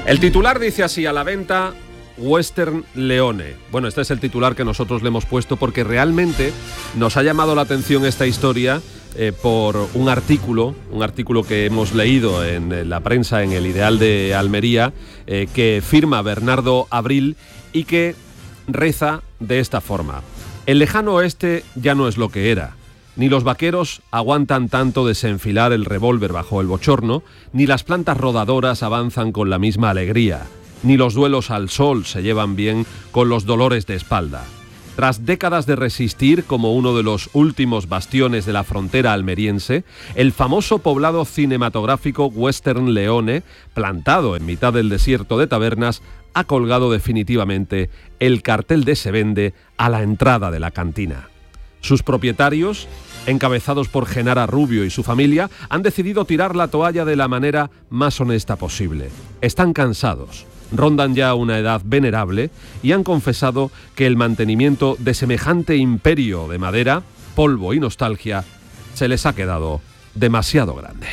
El titular dice así: a la venta Western Leone. Bueno, este es el titular que nosotros le hemos puesto porque realmente nos ha llamado la atención esta historia por un artículo que hemos leído en la prensa, en el Ideal de Almería, que firma Bernardo Abril y que reza de esta forma: el lejano oeste ya no es lo que era. Ni los vaqueros aguantan tanto desenfilar el revólver bajo el bochorno, ni las plantas rodadoras avanzan con la misma alegría, ni los duelos al sol se llevan bien con los dolores de espalda. Tras décadas de resistir como uno de los últimos bastiones de la frontera almeriense, el famoso poblado cinematográfico Western Leone, plantado en mitad del desierto de tabernas, ha colgado definitivamente el cartel de "se vende" a la entrada de la cantina. Sus propietarios, encabezados por Genara Rubio y su familia, han decidido tirar la toalla de la manera más honesta posible. Están cansados, rondan ya una edad venerable y han confesado que el mantenimiento de semejante imperio de madera, polvo y nostalgia se les ha quedado demasiado grande.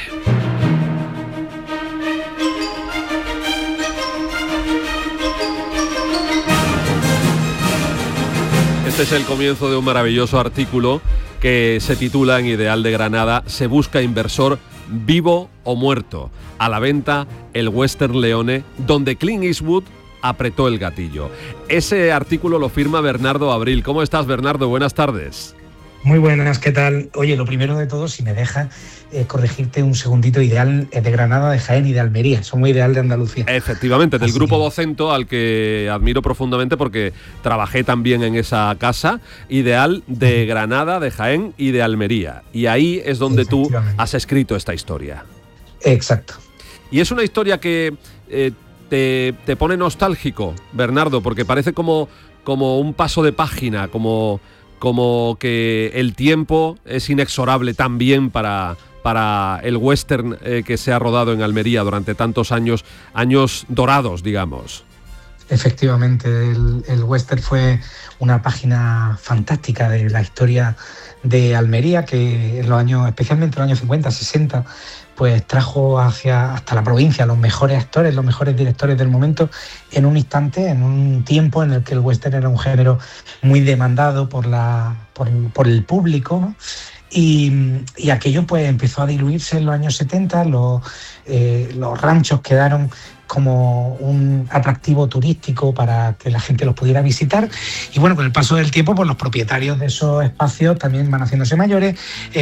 Este es el comienzo de un maravilloso artículo que se titula en Ideal de Granada: "Se busca inversor vivo o muerto. A la venta el Western Leone, donde Clint Eastwood apretó el gatillo". Ese artículo lo firma Bernardo Abril. ¿Cómo estás, Bernardo? Buenas tardes. Muy buenas, ¿qué tal? Oye, lo primero de todo, si me dejas corregirte un segundito, Ideal de Granada, de Jaén y de Almería. Somos Ideal de Andalucía. Efectivamente, del grupo Vocento, al que admiro profundamente porque trabajé también en esa casa. Ideal de Granada, de Jaén y de Almería. Y ahí es donde tú has escrito esta historia. Exacto. Y es una historia que te pone nostálgico, Bernardo, porque parece como un paso de página, como que el tiempo es inexorable también para el western que se ha rodado en Almería durante tantos años dorados, digamos. Efectivamente, el western fue una página fantástica de la historia de Almería, que en los años, especialmente en los años 50, 60, pues trajo hasta la provincia los mejores actores, los mejores directores del momento, en un instante, en un tiempo en el que el western era un género muy demandado por el público, ¿no? Y aquello pues empezó a diluirse en los años 70, los ranchos quedaron como un atractivo turístico para que la gente los pudiera visitar, y bueno, con el paso del tiempo pues los propietarios de esos espacios también van haciéndose mayores,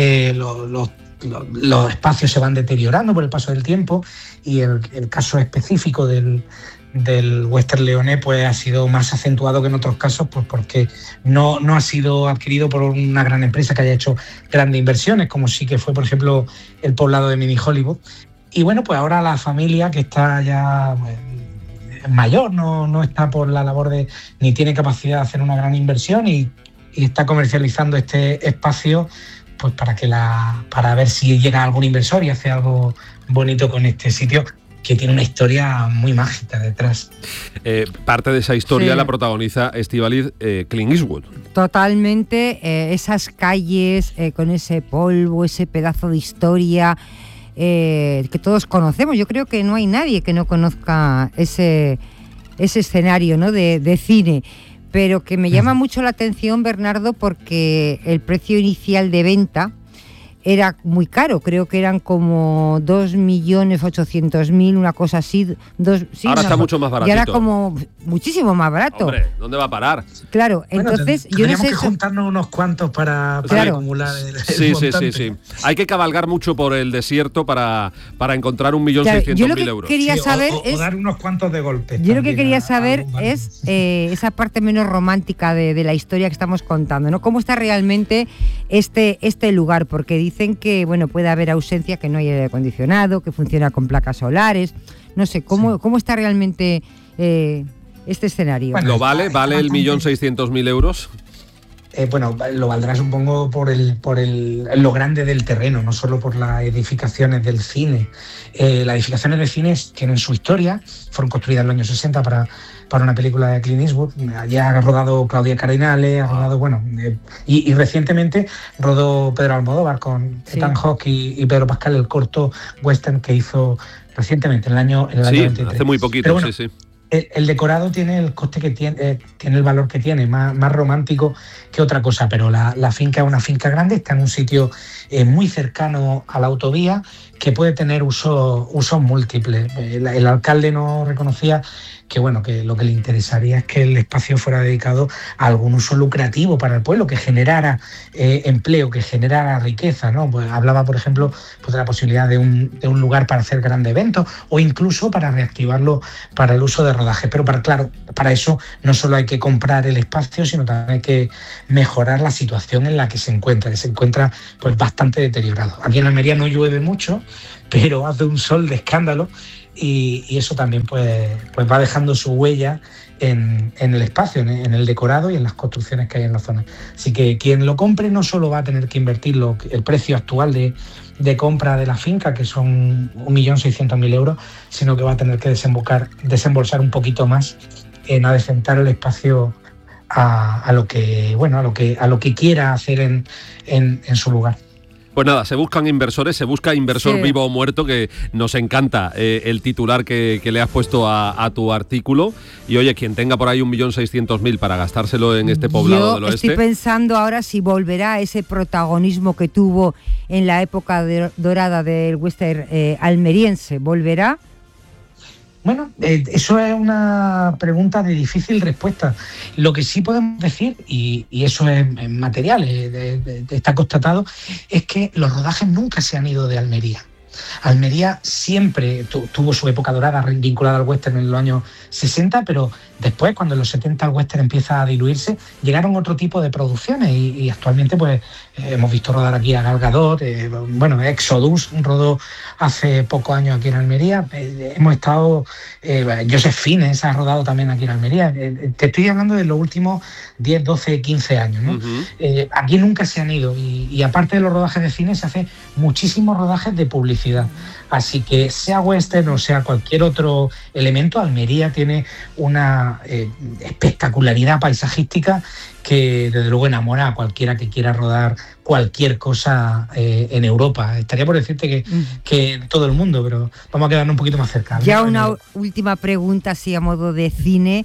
los espacios se van deteriorando por el paso del tiempo, y el caso específico del Western Leone pues ha sido más acentuado que en otros casos, pues porque no ha sido adquirido por una gran empresa que haya hecho grandes inversiones, como sí que fue, por ejemplo, el poblado de Mini Hollywood. Y bueno, pues ahora la familia, que está ya mayor, no está por la labor ni tiene capacidad de hacer una gran inversión, y está comercializando este espacio pues para ver si llega algún inversor y hace algo bonito con este sitio, que tiene una historia muy mágica detrás. Parte de esa historia la protagoniza Estíbaliz Clint Eastwood. Totalmente, esas calles con ese polvo, ese pedazo de historia que todos conocemos. Yo creo que no hay nadie que no conozca ese escenario, ¿no?, de cine. Pero que me llama mucho la atención, Bernardo, porque el precio inicial de venta era muy caro. Creo que eran como 2.800.000, una cosa así. Ahora está mucho más baratito. Y ahora como muchísimo más barato. Hombre, ¿dónde va a parar? Claro, bueno, entonces yo no sé... que juntarnos unos cuantos para acumular el montante. Sí. Hay que cabalgar mucho por el desierto para encontrar 1.600.000 euros. Quería saber o dar unos cuantos de golpe. Yo lo que quería saber es esa parte menos romántica de la historia que estamos contando, ¿no? ¿Cómo está realmente este lugar? Porque dicen que bueno, puede haber ausencia, que no hay aire acondicionado, que funciona con placas solares. No sé, ¿cómo está realmente este escenario? Bueno, ¿Vale el 1.600.000 euros? bueno, lo valdrá supongo por lo grande del terreno, no solo por las edificaciones del cine. Las edificaciones de cine tienen su historia, fueron construidas en los años 60 para una película de Clint Eastwood. Allí ha rodado Claudia Cardinale, ha rodado, bueno, y recientemente rodó Pedro Almodóvar con Ethan Hawke y Pedro Pascal el corto western que hizo recientemente, en el año 93. Hace muy poquito. Pero bueno, sí. El decorado tiene el coste que tiene el valor que tiene, más romántico que otra cosa, pero la finca es una finca grande, está en un sitio muy cercano a la autovía, que puede tener usos múltiples. El alcalde nos reconocía que lo que le interesaría es que el espacio fuera dedicado a algún uso lucrativo para el pueblo, que generara empleo, que generara riqueza, ¿no? Pues hablaba, por ejemplo, de la posibilidad de un lugar para hacer grandes eventos o incluso para reactivarlo para el uso de rodaje. Pero para eso no solo hay que comprar el espacio, sino también hay que mejorar la situación en la que se encuentra, pues bastante deteriorado. Aquí en Almería no llueve mucho, pero hace un sol de escándalo. Y eso también pues va dejando su huella en el espacio, en el decorado y en las construcciones que hay en la zona. Así que quien lo compre no solo va a tener que invertir el precio actual de compra de la finca, que son 1.600.000 euros, sino que va a tener que desembolsar un poquito más en adecentar el espacio a lo que quiera hacer en su lugar. Pues nada, se busca inversor vivo o muerto, que nos encanta el titular que le has puesto a tu artículo. Y oye, quien tenga por ahí 1.600.000 para gastárselo en este poblado del oeste. Estoy pensando ahora si volverá ese protagonismo que tuvo en la época dorada del western almeriense. ¿Volverá? Bueno, eso es una pregunta de difícil respuesta. Lo que sí podemos decir, y eso es material, está constatado, es que los rodajes nunca se han ido de Almería. Almería siempre tuvo su época dorada vinculada al western en los años 60, pero después, cuando en los 70 el western empieza a diluirse, llegaron otro tipo de producciones y actualmente pues hemos visto rodar aquí a Gal Gadot, Exodus rodó hace pocos años aquí en Almería, hemos estado, Joseph Fiennes ha rodado también aquí en Almería, te estoy hablando de los últimos 10, 12, 15 años, ¿no? Uh-huh. Aquí nunca se han ido y aparte de los rodajes de cine se hace muchísimos rodajes de publicidad. Así que sea western o sea cualquier otro elemento, Almería tiene una espectacularidad paisajística que desde luego enamora a cualquiera que quiera rodar cualquier cosa en Europa. Estaría por decirte que en todo el mundo, pero vamos a quedarnos un poquito más cerca. Ya una última pregunta así a modo de cine.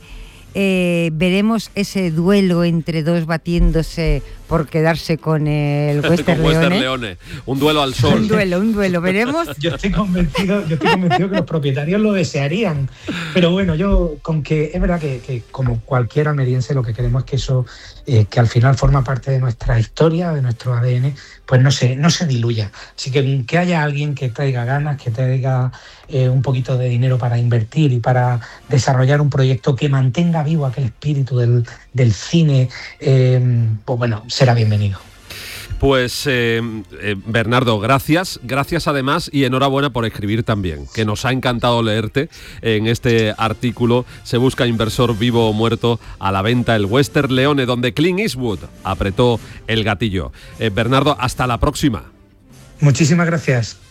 Veremos ese duelo entre dos batiéndose por quedarse con el Western Leone. Un duelo al sol. un duelo, veremos. Yo estoy convencido que los propietarios lo desearían. Pero bueno, es verdad que como cualquier almeriense lo que queremos es que eso, que al final forma parte de nuestra historia, de nuestro ADN, pues no se diluya. Así que haya alguien que traiga ganas, que traiga un poquito de dinero para invertir y para desarrollar un proyecto que mantenga vivo aquel espíritu del cine, pues bueno, será bienvenido. Pues Bernardo, gracias además y enhorabuena por escribir también, que nos ha encantado leerte en este artículo. Se busca inversor vivo o muerto, a la venta el Western Leone, donde Clint Eastwood apretó el gatillo. Bernardo, hasta la próxima. Muchísimas gracias.